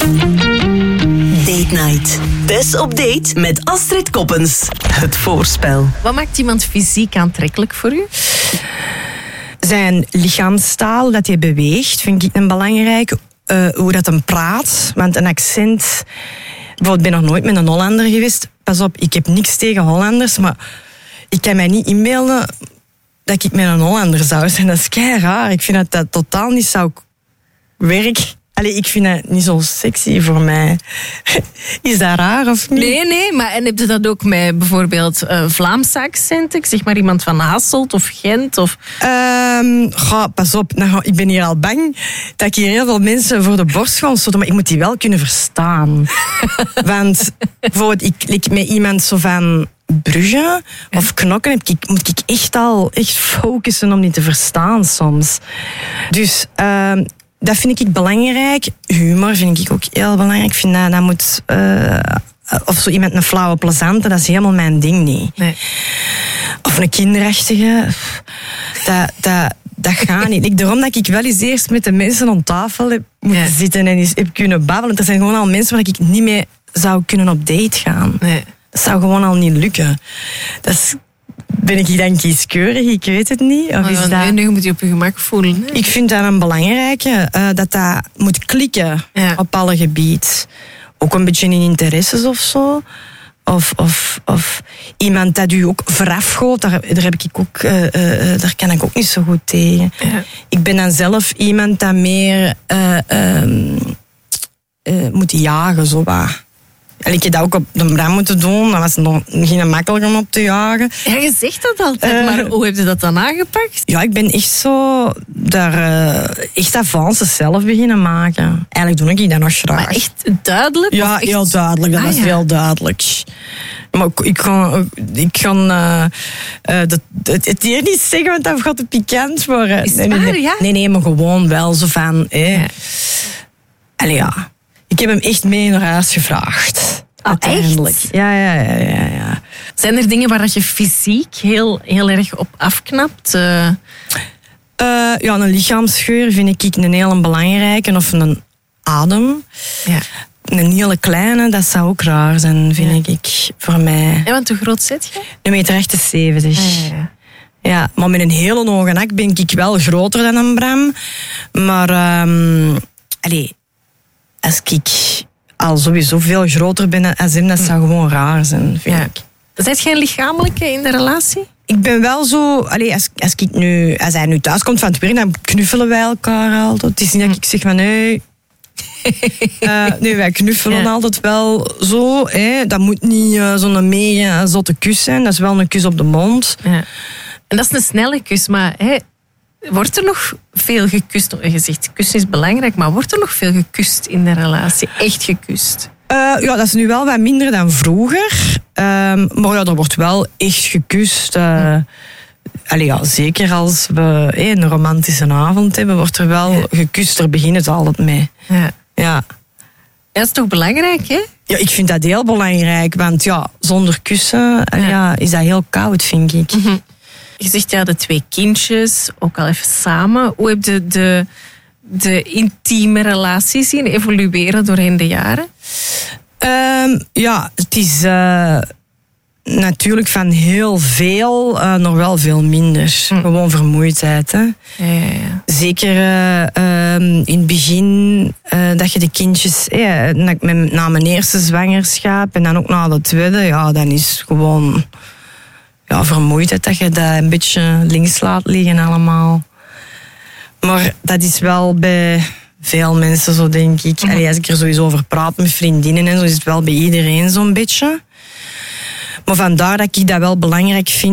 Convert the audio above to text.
Date Night. Tess op date met Astrid Koppens. Het voorspel. Wat maakt iemand fysiek aantrekkelijk voor u? Zijn lichaamstaal, dat hij beweegt, vind ik een belangrijk. Hoe dat hem praat, want een accent... Bijvoorbeeld, ik ben nog nooit met een Hollander geweest. Pas op, ik heb niks tegen Hollanders, maar ik kan mij niet inbeelden dat ik met een Hollander zou zijn. Dat is kei raar. Ik vind dat dat totaal niet zou werken. Allee, ik vind dat niet zo sexy voor mij. Is dat raar of niet? Nee, maar en heb je dat ook met bijvoorbeeld Vlaamse accenten? Zeg maar iemand van Hasselt of Gent? Of... Pas op, ik ben hier al bang dat ik hier heel veel mensen voor de borst ga stoten, maar ik moet die wel kunnen verstaan. Want bijvoorbeeld, ik met iemand zo van Brugge of Knokken moet ik echt focussen om die te verstaan soms. Dus... dat vind ik belangrijk. Humor vind ik ook heel belangrijk. Ik vind dat moet... of zo iemand een flauwe plezante, dat is helemaal mijn ding niet. Nee. Of een kinderachtige. Dat gaat niet. Daarom dat ik wel eens eerst met de mensen aan tafel heb moeten zitten en eens heb kunnen babbelen. Er zijn gewoon al mensen waar ik niet mee zou kunnen op date gaan. Nee. Dat zou gewoon al niet lukken. Ben ik dan kieskeurig? Ik weet het niet. Of is dat... Nu moet je op je gemak voelen. Hè? Ik vind dat een belangrijke. Dat moet klikken op alle gebieden. Ook een beetje in interesses of zo. Of iemand dat u ook voorafgoot. Daar kan ik ook niet zo goed tegen. Ja. Ik ben dan zelf iemand dat meer moet jagen, zo wat. En ik heb dat ook op de bram moeten doen. Dat was nog geen makkelijker om op te jagen. Ja, je zegt dat altijd, maar hoe heb je dat dan aangepakt? Ja, ik ben echt zo echt avances zelf beginnen maken. Eigenlijk doe ik dat nog graag. Maar echt duidelijk? Ja, echt... heel duidelijk. Dat was heel duidelijk. Maar ik ga het hier niet zeggen, want dat gaat te pikant worden. Is het waar, ja? Nee, maar gewoon wel zo van... Allee, ja... Ik heb hem echt mee naar huis gevraagd. Uiteindelijk. Echt? Ja. Zijn er dingen waar je fysiek heel erg op afknapt? Een lichaamsgeur vind ik een hele belangrijke. Of een adem. Ja. Een hele kleine, dat zou ook raar zijn, vind ik, voor mij. Ja, want hoe groot zit je? 1,78 meter. Ja, maar met een hele hoge nek ben ik wel groter dan een Bram. Maar, als ik al sowieso veel groter ben als hem, dat zou gewoon raar zijn, vind ik. Zet jij een lichamelijke in de relatie? Ik ben wel zo... Als hij nu thuis komt van het werk, dan knuffelen wij elkaar altijd. Het is niet dat ik zeg van... Nee, wij knuffelen altijd wel zo. Dat moet niet zo'n mega zotte kus zijn. Dat is wel een kus op de mond. Ja. En dat is een snelle kus, maar... Wordt er nog veel gekust? Je zegt, kussen is belangrijk, maar wordt er nog veel gekust in de relatie? Echt gekust? Dat is nu wel wat minder dan vroeger. Maar er wordt wel echt gekust. Zeker als we een romantische avond hebben, wordt er wel gekust. Daar beginnen het altijd mee. Ja. Dat is toch belangrijk, hè? Ja, ik vind dat heel belangrijk. Want zonder kussen is dat heel koud, vind ik. Mm-hmm. Je zegt de 2 kindjes, ook al even samen. Hoe heb je de intieme relatie zien evolueren doorheen de jaren? Het is natuurlijk van heel veel nog wel veel minder. Gewoon vermoeidheid. Hè? Ja. Zeker in het begin dat je de kindjes... na mijn eerste zwangerschap en dan ook na de tweede... dan is gewoon... vermoeidheid dat je dat een beetje links laat liggen allemaal. Maar dat is wel bij veel mensen zo, denk ik. Als ik er sowieso over praat met vriendinnen en zo, is het wel bij iedereen zo'n beetje. Maar vandaar dat ik dat wel belangrijk vind